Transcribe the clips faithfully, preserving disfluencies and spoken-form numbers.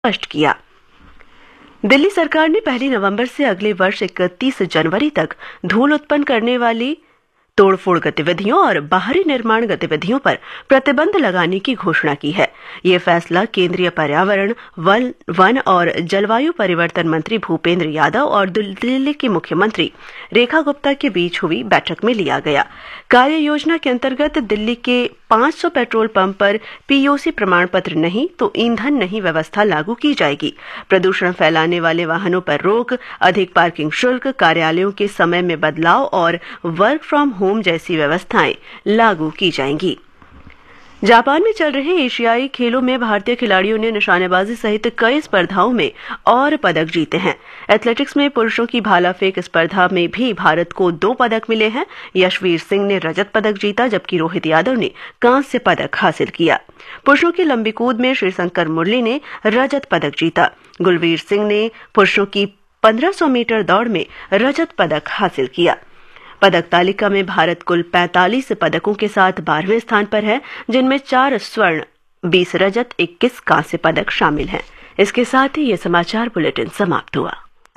स्पष्ट किया। दिल्ली सरकार ने पहली नवंबर से अगले वर्ष इकतीस जनवरी तक धूल उत्पन्न करने वाली तोड़फोड़ गतिविधियों और बाहरी निर्माण गतिविधियों पर प्रतिबंध लगाने की घोषणा की है। ये फैसला केंद्रीय पर्यावरण, वन, वन और जलवायु परिवर्तन मंत्री भूपेंद्र यादव और दिल्ली की मुख्यमंत्री रेखा गुप्ता के बीच हुई बैठक में लिया गया। कार्य योजना के अंतर्गत दिल्ली के पाँच सौ पेट्रोल पंप पर पीओसी प्रमाण पत्र नहीं तो ईंधन नहीं व्यवस्था लागू की जाएगी। प्रदूषण फैलाने वाले वाहनों पर रोक, अधिक पार्किंग शुल्क, कार्यालयों के समय में बदलाव और वर्क फ्रॉम होम जैसी व्यवस्थाएं लागू की जाएंगी। जापान में चल रहे एशियाई खेलों में भारतीय खिलाड़ियों ने निशानेबाजी सहित कई स्पर्धाओं में और पदक जीते हैं। एथलेटिक्स में पुरुषों की भाला फेंक स्पर्धा में भी भारत को दो पदक मिले हैं। यशवीर सिंह ने रजत पदक जीता, जबकि रोहित यादव ने कांस्य पदक हासिल किया। पुरुषों की लंबी कूद में श्रीशंकर मुरली ने रजत पदक जीता। गुलवीर सिंह ने पुरुषों की पंद्रह सौ मीटर दौड़ में रजत पदक हासिल किया। पदक तालिका में भारत कुल पैंतालीस पदकों के साथ बारहवें स्थान पर है, जिनमें चार स्वर्ण, बीस रजत, इक्कीस कांस्य पदक शामिल हैं। इसके साथ ही ये समाचार बुलेटिन समाप्त हुआ।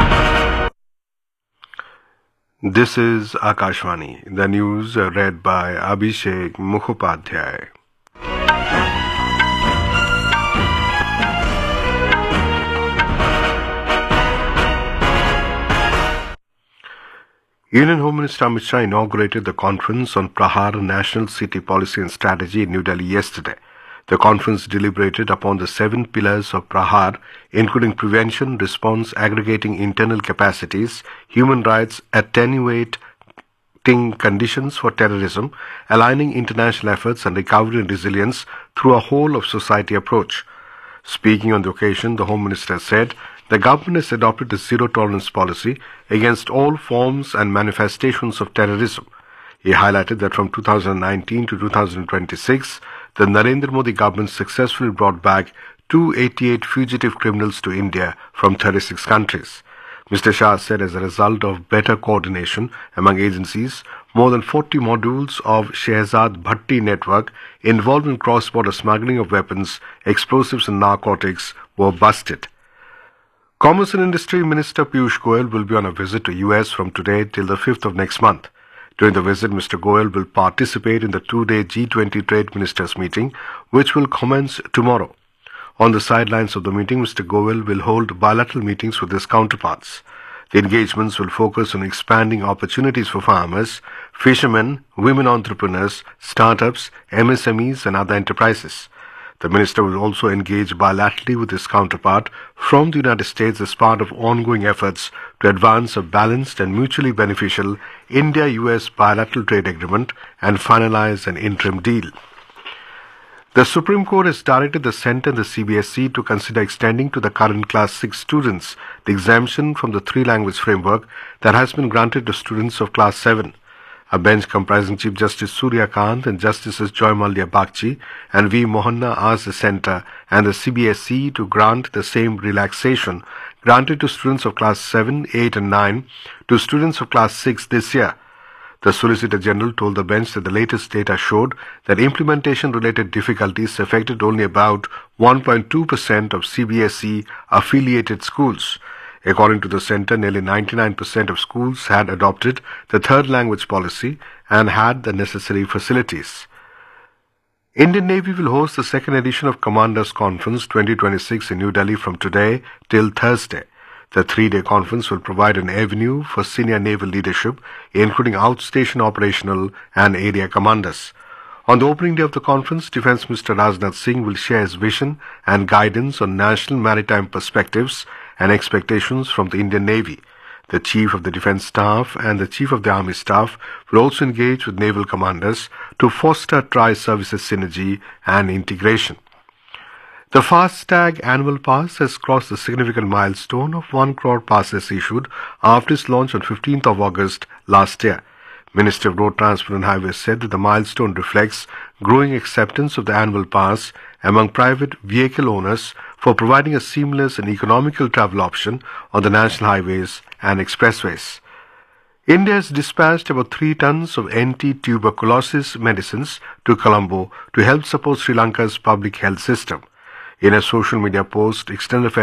This is Akashvani, the news red bye Abhishek Mukhopadhyay. Union Home Minister Amit Shah inaugurated the conference on Prahar National City Policy and Strategy in New Delhi yesterday. The conference deliberated upon the seven pillars of Prahar, including prevention, response, aggregating internal capacities, human rights, attenuating conditions for terrorism, aligning international efforts and recovery and resilience through a whole of society approach. Speaking on the occasion, the Home Minister said, the government has adopted a zero-tolerance policy against all forms and manifestations of terrorism. He highlighted that from two thousand nineteen to two thousand twenty-six, the Narendra Modi government successfully brought back two hundred eighty-eight fugitive criminals to India from thirty-six countries. Mister Shah said as a result of better coordination among agencies, more than forty modules of Shehzad Bhatti network involved in cross-border smuggling of weapons, explosives and narcotics were busted. Commerce and Industry Minister Piyush Goyal will be on a visit to U S from today till the fifth of next month. During the visit, Mister Goyal will participate in the two-day G twenty Trade Ministers meeting, which will commence tomorrow. On the sidelines of the meeting, Mister Goyal will hold bilateral meetings with his counterparts. The engagements will focus on expanding opportunities for farmers, fishermen, women entrepreneurs, startups, M S M Es and other enterprises. The minister will also engage bilaterally with his counterpart from the United States as part of ongoing efforts to advance a balanced and mutually beneficial India-U S bilateral trade agreement and finalize an interim deal. The Supreme Court has directed the Centre and the C B S E to consider extending to the current Class six students the exemption from the three-language framework that has been granted to students of Class seven. A bench comprising Chief Justice Surya Kant and Justices Joy Mallya Bagchi and V. Mohanna asked the Centre and the C B S E to grant the same relaxation granted to students of Class seven, eight and nine to students of Class six this year. The Solicitor General told the bench that the latest data showed that implementation-related difficulties affected only about one point two percent of C B S E-affiliated schools. According to the Centre, nearly ninety-nine percent of schools had adopted the third language policy and had the necessary facilities. Indian Navy will host the second edition of Commanders Conference twenty twenty-six in New Delhi from today till Thursday. The three-day conference will provide an avenue for senior naval leadership, including outstation operational and area commanders. On the opening day of the conference, Defence Minister Rajnath Singh will share his vision and guidance on national maritime perspectives and expectations from the Indian Navy. The Chief of the Defence Staff and the Chief of the Army Staff will also engage with naval commanders to foster tri-services synergy and integration. The FASTag annual pass has crossed the significant milestone of one crore passes issued after its launch on fifteenth of August last year. Ministry of Road Transport and Highways said that the milestone reflects growing acceptance of the annual pass among private vehicle owners for providing a seamless and economical travel option on the national highways and expressways. India has dispatched about three tons of anti-tuberculosis medicines to Colombo to help support Sri Lanka's public health system. In a social media post, External Affairs